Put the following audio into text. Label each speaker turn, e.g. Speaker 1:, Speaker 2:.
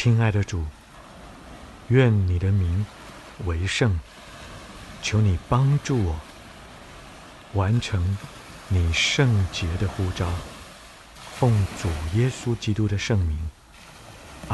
Speaker 1: 亲爱的主，愿你的名为圣，求你帮助我完成你圣洁的呼召，奉主耶稣基督的圣名。